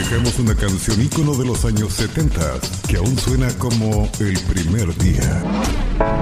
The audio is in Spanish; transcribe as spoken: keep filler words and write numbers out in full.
Dejamos una canción ícono de los años setenta que aún suena como el primer día.